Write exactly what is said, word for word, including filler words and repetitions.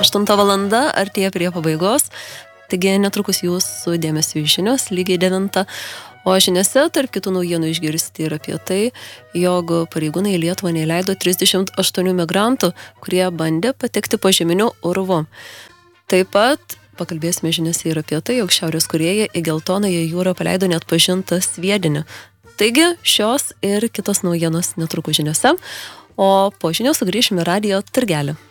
aštunta valanda artėja prie pabaigos, taigi netrukus jūsų dėmesio žinios lygiai devintą. O žiniose tarp kitų naujienų išgirsti ir apie tai, jog pareigūnai į Lietuvą neįleido trisdešimt aštuonių migrantų, kurie bandė patekti požeminiu urvu. Taip pat pakalbėsime žiniose ir apie tai, jog Šiaurės Korėja į Geltonąją jūrą paleido net pažintą sviedinį. Taigi šios ir kitos naujienos netrukus žiniose, o po žinios sugrįšime į radijo turgelį.